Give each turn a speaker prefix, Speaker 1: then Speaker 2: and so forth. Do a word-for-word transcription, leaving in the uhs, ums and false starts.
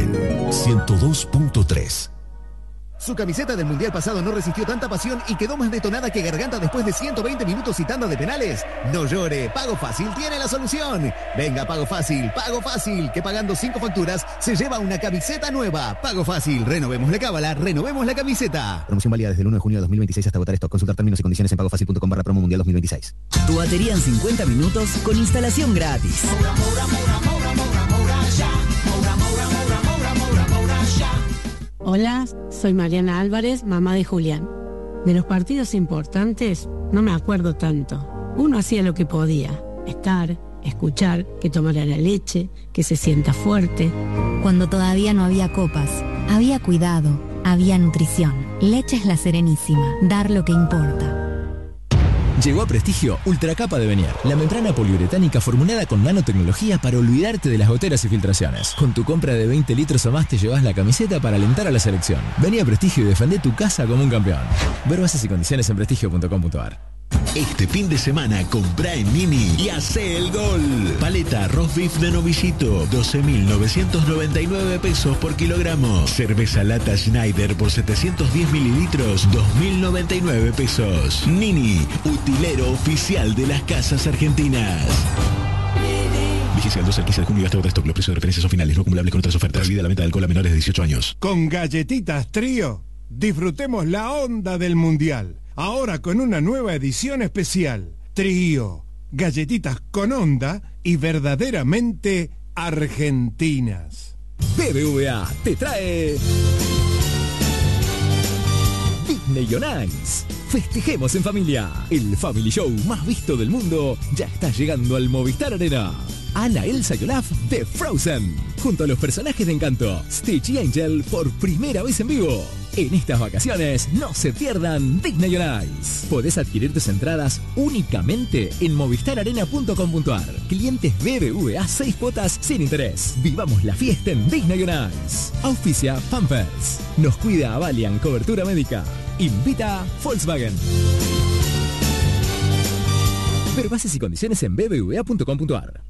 Speaker 1: ciento dos punto tres.
Speaker 2: Su camiseta del Mundial pasado no resistió tanta pasión y quedó más detonada que garganta después de ciento veinte minutos y tanda de penales. No llore, Pago Fácil tiene la solución. Venga, Pago Fácil, Pago Fácil, que pagando cinco facturas se lleva una camiseta nueva. Pago Fácil, renovemos la cábala, renovemos la camiseta. Promoción válida desde el uno de junio de dos mil veintiséis hasta agotar stock. Consultar términos y condiciones en pagofacil.com barra promo mundial dos mil veintiséis.
Speaker 3: Tu batería en cincuenta minutos con instalación gratis. Moura, Moura, Moura, Moura, Moura, Moura, ya. Moura, Moura, Moura, Moura, Moura, Moura, ya.
Speaker 4: Hola, soy Mariana Álvarez, mamá de Julián. De los partidos importantes no me acuerdo tanto. Uno hacía lo que podía, estar, escuchar, que tomara la leche, que se sienta fuerte.
Speaker 5: Cuando todavía no había copas, había cuidado, había nutrición. Leche es La Serenísima, dar lo que importa.
Speaker 6: Llegó a Prestigio Ultracapa de Venier, la membrana poliuretánica formulada con nanotecnología para olvidarte de las goteras y filtraciones. Con tu compra de veinte litros o más te llevas la camiseta para alentar a la selección. Vení a Prestigio y defendé tu casa como un campeón. Ver bases y condiciones en prestigio punto com punto ar.
Speaker 1: Este fin de semana comprá en Nini y hacé el gol. Paleta roast beef de novillito, doce mil novecientos noventa y nueve pesos por kilogramo. Cerveza lata Schneider por setecientos diez mililitros, dos mil noventa y nueve pesos. Nini, utilero oficial de las casas argentinas. Vigencia del doce al quince de junio y hasta otro stock. Los precios de referencia son finales, no acumulables con otras ofertas. Prohibida la venta de alcohol a menores de dieciocho años.
Speaker 7: Con Galletitas Trío, disfrutemos la onda del Mundial. Ahora con una nueva edición especial. Trío, galletitas con onda y verdaderamente argentinas.
Speaker 6: B B V A te trae Disney on Ice. Festejemos en familia. El Family Show más visto del mundo ya está llegando al Movistar Arena. Anna, Elsa y Olaf de Frozen, junto a los personajes de Encanto, Stitch y Angel por primera vez en vivo. En estas vacaciones no se pierdan Disney on Ice. Podés adquirir tus entradas únicamente en movistar arena punto com punto ar. Clientes B B V A seis cuotas sin interés. Vivamos la fiesta en Disney on Ice. Auspicia Pampers. Nos cuida Avalian Cobertura Médica. Invita Volkswagen. Ver bases y condiciones en b b v a punto com punto ar.